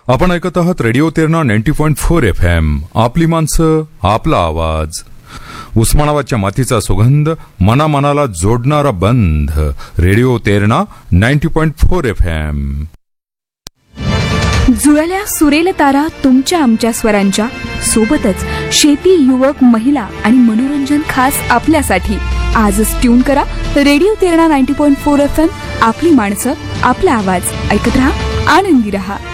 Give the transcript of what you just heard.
आपण ऐकत आहात रेडिओ तेरणा 90.4 FM. आपली माणसं, आपला आवाज. उस्मानाबादच्या मातीचा सुगंध, मनामनाला जोडणारा बंध. Radio Terna 90.4 FM. जुळल्या सुरेल तारा तुमच्या आमच्या स्वरांच्या सोबतच शेती, युवक, महिला आणि मनोरंजन खास आपल्यासाठी. आजच ट्यून करा रेडिओ तेरणा 90.4 FM. आपली माणसं, आपला आवाज. ऐकत रहा, आनंदी रहा.